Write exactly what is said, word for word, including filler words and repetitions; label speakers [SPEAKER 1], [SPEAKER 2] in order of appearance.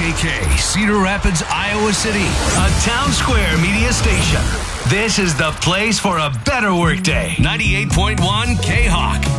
[SPEAKER 1] K K, Cedar Rapids, Iowa City, a Town Square media station. This is the place for a better workday. ninety-eight point one K-Hawk.